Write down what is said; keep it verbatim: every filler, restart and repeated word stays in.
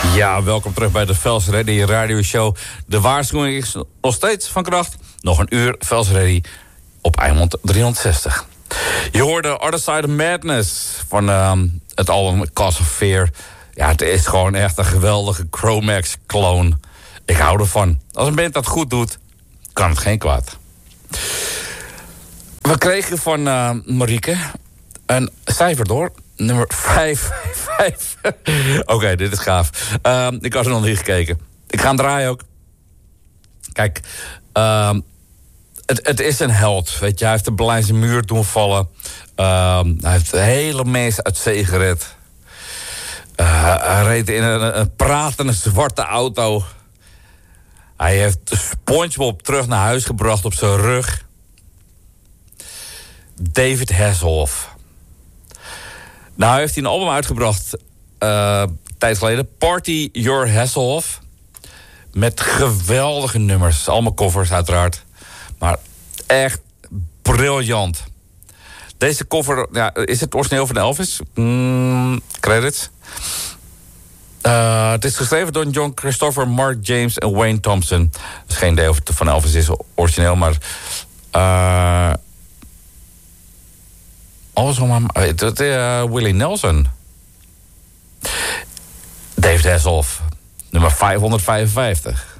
Ja, welkom terug bij de Vels Ready Radio Show. De waarschuwing is nog steeds van kracht. Nog een uur Vels Ready op Eimond driehonderdzestig. Je hoorde Other Side of Madness van uh, het album Cause of Fear. Ja, het is gewoon echt een geweldige Chromax-clone. Ik hou ervan. Als een band dat goed doet, kan het geen kwaad. We kregen van uh, Marieke een cijfer door. Nummer vijf. vijf. Oké, okay, dit is gaaf. Uh, ik had er nog niet gekeken. Ik ga hem draaien ook. Kijk, uh, het, het is een held. Weet je, hij heeft de Berlijnse muur doen vallen. Uh, hij heeft hele mensen uit zee gered. Uh, hij reed in een, een pratende zwarte auto. Hij heeft SpongeBob terug naar huis gebracht op zijn rug. David Hasselhoff. Nou, heeft hij een album uitgebracht uh, een tijd geleden. Party Your Hasselhoff. Met geweldige nummers. Allemaal covers uiteraard. Maar echt briljant. Deze cover, ja, is het origineel van Elvis? Mm, credits. Uh, het is geschreven door John Christopher, Mark James en Wayne Thompson. Dat is geen idee of het van Elvis is origineel, maar... Uh, alles om hem... Uh, Willie Nelson. David Hasselhoff. Nummer vijfhonderdvijfenvijftig.